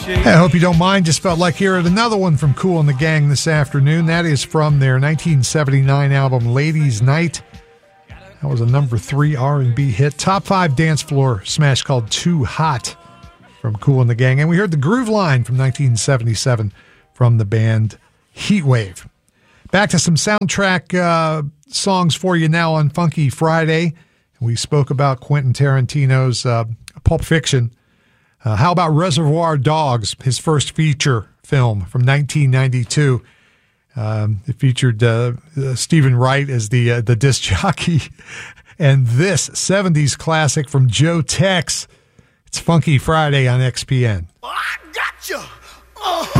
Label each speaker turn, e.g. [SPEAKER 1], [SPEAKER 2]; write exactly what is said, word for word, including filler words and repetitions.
[SPEAKER 1] I hope you don't mind. Just felt like hearing another one from Kool and the Gang this afternoon. That is from their nineteen seventy-nine album, Ladies' Night. That was a number three R and B hit. Top five dance floor smash called Too Hot from Kool and the Gang. And we heard the Groove Line from nineteen seventy-seven from the band Heatwave. Back to some soundtrack uh, songs for you now on Funky Friday. We spoke about Quentin Tarantino's uh, Pulp Fiction. Uh, how about Reservoir Dogs, his first feature film from nineteen ninety-two? Um, it featured uh, uh, Stephen Wright as the uh, the disc jockey. And this seventies classic from Joe Tex. It's Funky Friday on X P N.
[SPEAKER 2] Oh, I got you. Uh-huh.